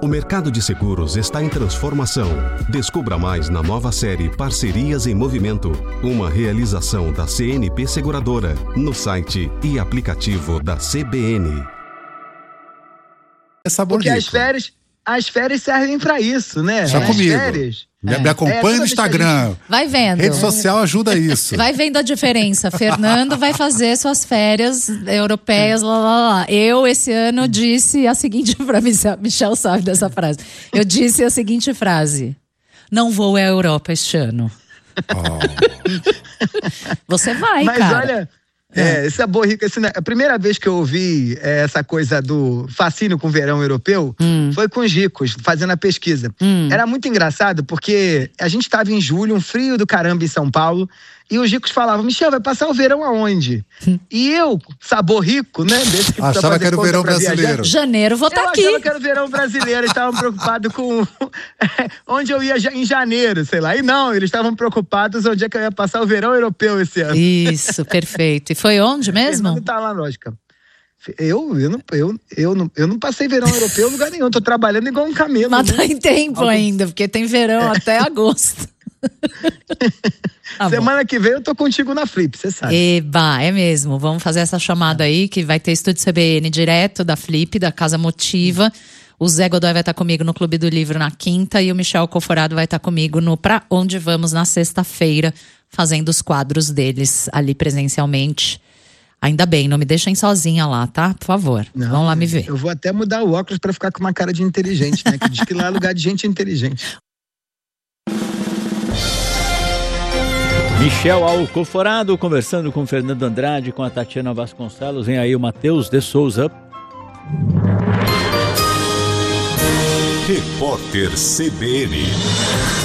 O mercado de seguros está em transformação. Descubra mais na nova série Parcerias em Movimento, uma realização da CNP Seguradora, no site e aplicativo da CBN. Porque as férias servem para isso, né? Já comigo. Férias. Me acompanha no Instagram. Vai vendo. Rede social ajuda isso. Vai vendo a diferença. Fernando vai fazer suas férias europeias, lá, lá, lá. Eu, esse ano, disse a seguinte frase. Michel sabe dessa frase. Eu disse a seguinte frase: não vou à Europa este ano. Você vai, mas cara. Olha, esse sabor rico. A primeira vez que eu ouvi essa coisa do fascínio com o verão europeu foi com os ricos, fazendo a pesquisa. Era muito engraçado, porque a gente estava em julho, um frio do caramba em São Paulo, e os ricos falavam: Michel, vai passar o verão aonde? E eu, sabor rico, né? Desse que achava que era o verão brasileiro. Viajar. Janeiro, vou estar aqui. Eu achava que era o verão brasileiro, eles estavam preocupados com onde eu ia em janeiro, sei lá. E não, eles estavam preocupados onde é que eu ia passar o verão europeu esse ano. Isso, perfeito. E foi onde mesmo? Não tá lá, lógica. Eu não passei verão europeu em lugar nenhum, tô trabalhando igual um camelo. Mas tá em tempo ainda, porque tem verão até agosto. Semana que vem eu tô contigo na Flip, você sabe. Eba, é mesmo. Vamos fazer essa chamada aí, que vai ter estúdio CBN direto da Flip, da Casa Motiva. O Zé Godoy vai estar comigo no Clube do Livro na quinta e o Michel Coforado vai estar comigo no Pra Onde Vamos na sexta-feira, fazendo os quadros deles ali presencialmente. Ainda bem, não me deixem sozinha lá, tá? Por favor, vão lá me ver. Eu vou até mudar o óculos pra ficar com uma cara de inteligente, né? Que diz que lá é lugar de gente inteligente. Michel Alcoforado conversando com o Fernando Andrade, com a Tatiana Vasconcelos. Vem aí o Matheus de Souza. Repórter CBN.